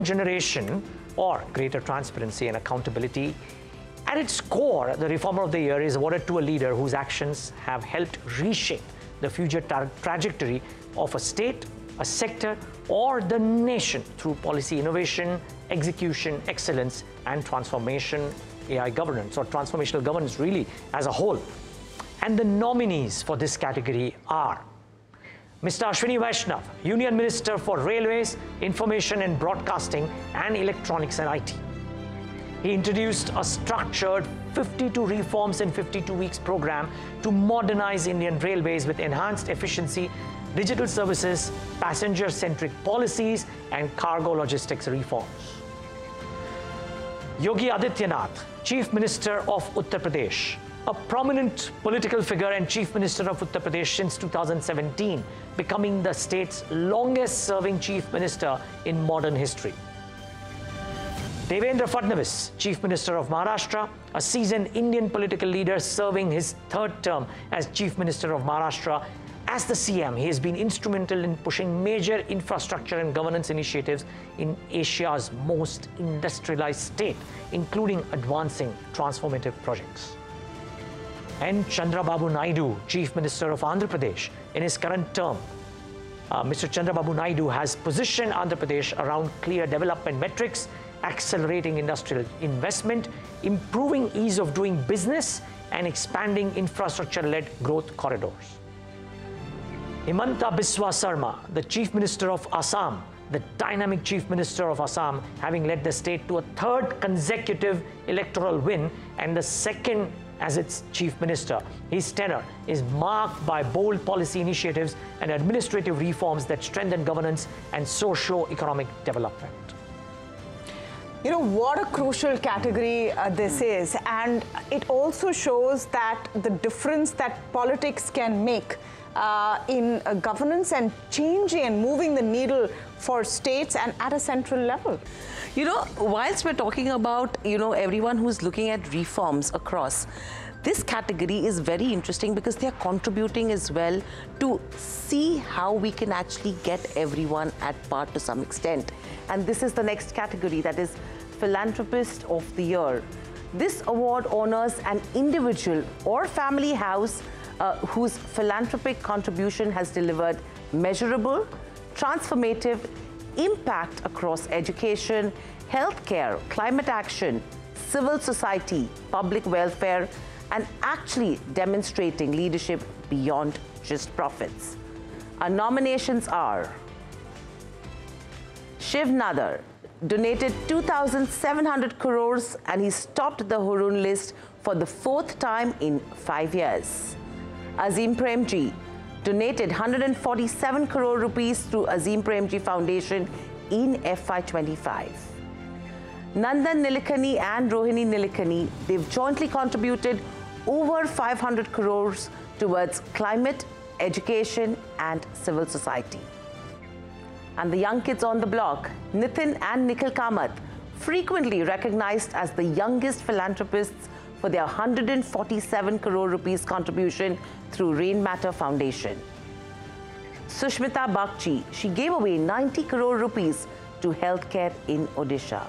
generation or greater transparency and accountability. At its core, the Reformer of the Year is awarded to a leader whose actions have helped reshape the future trajectory of a state, a sector, or the nation through policy innovation, execution, excellence, and transformation, AI governance, or transformational governance really as a whole. And the nominees for this category are Mr. Ashwini Vaishnav, Union Minister for Railways, Information and Broadcasting, and Electronics and IT. He introduced a structured 52 reforms in 52 weeks program to modernize Indian railways with enhanced efficiency, digital services, passenger-centric policies, and cargo logistics reforms. Yogi Adityanath, Chief Minister of Uttar Pradesh, a prominent political figure and Chief Minister of Uttar Pradesh since 2017, becoming the state's longest-serving Chief Minister in modern history. Devendra Fadnavis, Chief Minister of Maharashtra, a seasoned Indian political leader serving his third term as Chief Minister of Maharashtra. As the CM, he has been instrumental in pushing major infrastructure and governance initiatives in Asia's most industrialized state, including advancing transformative projects. And Chandrababu Naidu, Chief Minister of Andhra Pradesh, in his current term. Mr. Chandrababu Naidu has positioned Andhra Pradesh around clear development metrics, accelerating industrial investment, improving ease of doing business, and expanding infrastructure-led growth corridors. Himanta Biswa Sarma, the Chief Minister of Assam, the dynamic Chief Minister of Assam, having led the state to a third consecutive electoral win and the second as its Chief Minister. His tenure is marked by bold policy initiatives and administrative reforms that strengthen governance and socio-economic development. You know, what a crucial category this is, and it also shows that the difference that politics can make in governance and changing and moving the needle for states and at a central level. You know, whilst we're talking about, everyone who's looking at reforms across, this category is very interesting because they're contributing as well to see how we can actually get everyone at par to some extent. And this is the next category, that is Philanthropist of the Year. This award honors an individual or family house whose philanthropic contribution has delivered measurable, transformative impact across education, healthcare, climate action, civil society, public welfare, and actually demonstrating leadership beyond just profits. Our nominations are Shiv Nadar, donated 2,700 crores and he's topped the Hurun list for the 4th time in 5 years. Azim Premji donated 147 crore rupees through Azim Premji Foundation in FY25. Nandan Nilekani and Rohini Nilekani, they've jointly contributed over 500 crores towards climate, education, and civil society. And the young kids on the block, Nitin and Nikhil Kamath, frequently recognized as the youngest philanthropists for their 147 crore rupees contribution through Rain Matter Foundation. Sushmita Bagchi, she gave away 90 crore rupees to healthcare in Odisha.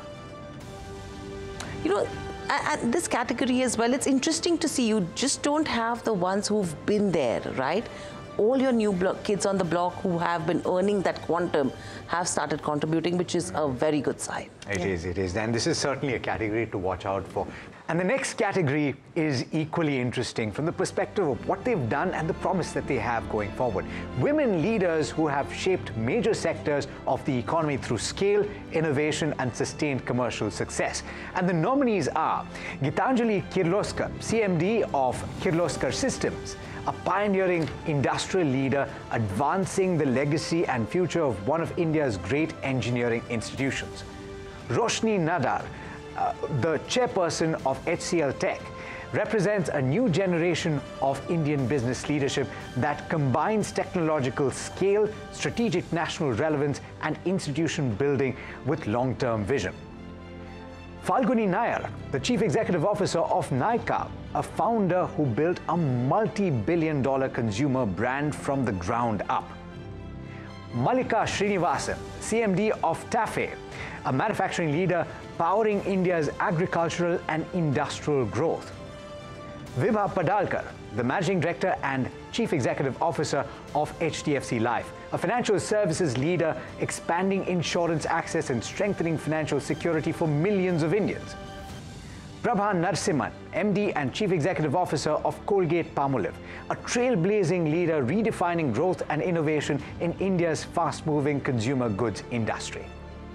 And this category as well, it's interesting to see you just don't have the ones who've been there, right? All your new kids on the block who have been earning that quantum have started contributing, which is a very good sign. It is. And this is certainly a category to watch out for. And the next category is equally interesting from the perspective of what they've done and the promise that they have going forward. Women leaders who have shaped major sectors of the economy through scale, innovation, and sustained commercial success. And the nominees are Gitanjali Kirloskar, CMD of Kirloskar Systems, a pioneering industrial leader advancing the legacy and future of one of India's great engineering institutions. Roshni Nadar, the chairperson of HCL Tech, represents a new generation of Indian business leadership that combines technological scale, strategic national relevance, and institution building with long-term vision. Falguni Nayar, the Chief Executive Officer of Nykaa, a founder who built a multi-billion-dollar consumer brand from the ground up. Mallika Srinivasan, CMD of TAFE, a manufacturing leader powering India's agricultural and industrial growth. Vibha Padalkar, the Managing Director and Chief Executive Officer of HDFC Life, a financial services leader expanding insurance access and strengthening financial security for millions of Indians. Prabha Narasimhan, MD and Chief Executive Officer of Colgate-Palmolive, a trailblazing leader redefining growth and innovation in India's fast-moving consumer goods industry.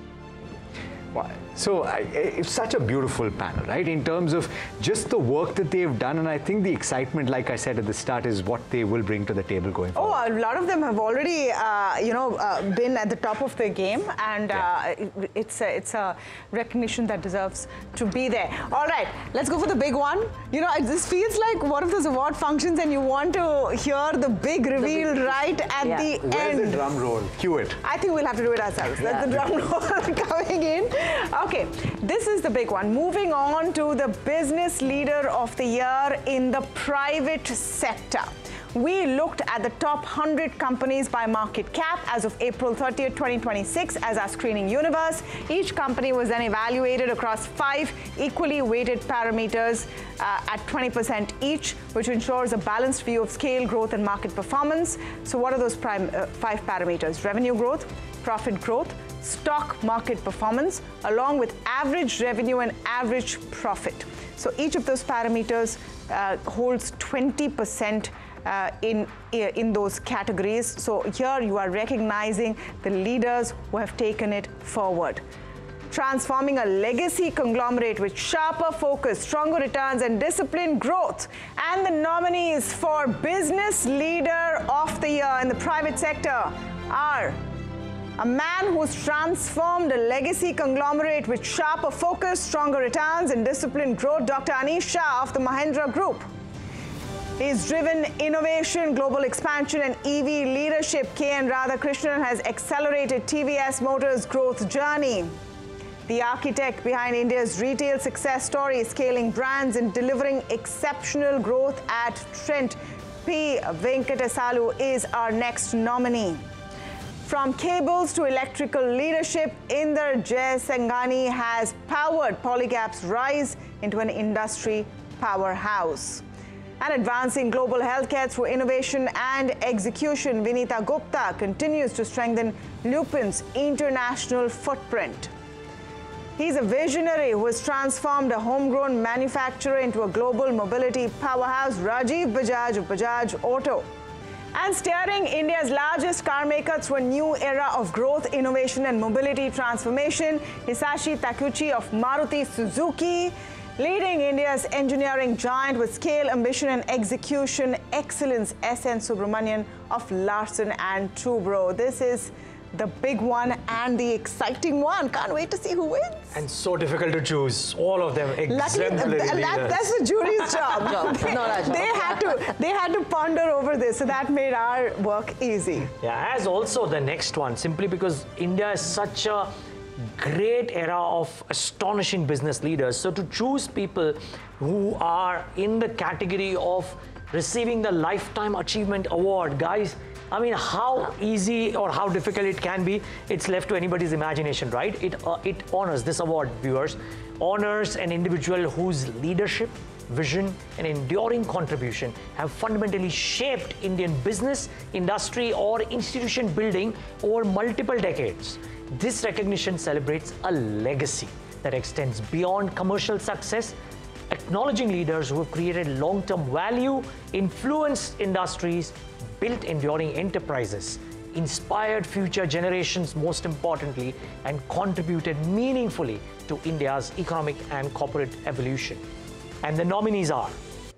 Wow. So it's such a beautiful panel, right? In terms of just the work that they've done, and I think the excitement, like I said at the start, is what they will bring to the table going forward. Oh, a lot of them have already, been at the top of their game, and it's a recognition that deserves to be there. All right, let's go for the big one. You know, this feels like one of those award functions, and you want to hear the big reveal right at the end. Where's the drum roll? Cue it. I think we'll have to do it ourselves. That's the drum roll coming in. Okay, this is the big one. Moving on to the Business Leader of the Year in the private sector. We looked at the top 100 companies by market cap as of April 30th, 2026 as our screening universe. Each company was then evaluated across 5 equally weighted parameters at 20% each, which ensures a balanced view of scale, growth, and market performance. So what are those 5 parameters? Revenue growth, profit growth, stock market performance, along with average revenue and average profit. So each of those parameters holds 20% in those categories. So here you are recognizing the leaders who have taken it forward. Transforming a legacy conglomerate with sharper focus, stronger returns, and disciplined growth. And the nominees for Business Leader of the Year in the private sector are a man who's transformed a legacy conglomerate with sharper focus, stronger returns, and disciplined growth, Dr. Anish Shah of the Mahindra Group. He's driven innovation, global expansion, and EV leadership. K.N. Radhakrishnan has accelerated TVS Motors' growth journey. The architect behind India's retail success story, scaling brands and delivering exceptional growth at Trent, P. Venkatasalu is our next nominee. From cables to electrical leadership, Inder Jaisinghani has powered Polycab's rise into an industry powerhouse. And advancing global healthcare through innovation and execution, Vinita Gupta continues to strengthen Lupin's international footprint. He's a visionary who has transformed a homegrown manufacturer into a global mobility powerhouse, Rajiv Bajaj of Bajaj Auto. And steering India's largest car maker through a new era of growth, innovation, and mobility transformation, Hisashi Takuchi of Maruti Suzuki. Leading India's engineering giant with scale, ambition, and execution excellence, S.N. Subramanian of Larsen & Toubro. This is the big one and the exciting one. Can't wait to see who wins. And so difficult to choose. All of them exemplary leaders. That's the jury's job. They had to ponder over this, so that made our work easy. Yeah, as also the next one, simply because India is such a great era of astonishing business leaders. So to choose people who are in the category of receiving the Lifetime Achievement Award, guys, I mean, how easy or how difficult it can be, it's left to anybody's imagination, right? It honors, this award, viewers, honors an individual whose leadership, vision, and enduring contribution have fundamentally shaped Indian business, industry, or institution building over multiple decades. This recognition celebrates a legacy that extends beyond commercial success, acknowledging leaders who have created long-term value, influenced industries, built enduring enterprises, inspired future generations most importantly, and contributed meaningfully to India's economic and corporate evolution. And the nominees are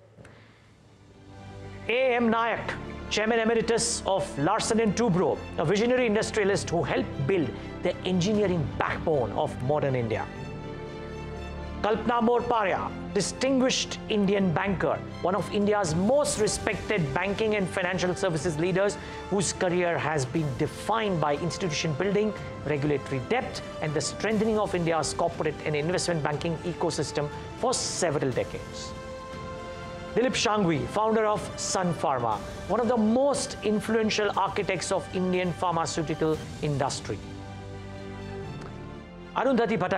A.M. Nayak, Chairman Emeritus of Larsen & Toubro, a visionary industrialist who helped build the engineering backbone of modern India. Kalpana Morparia, distinguished Indian banker, one of India's most respected banking and financial services leaders whose career has been defined by institution building, regulatory depth, and the strengthening of India's corporate and investment banking ecosystem for several decades. Dilip Shanghvi, founder of Sun Pharma, one of the most influential architects of Indian pharmaceutical industry. Arundhati Bhattacharya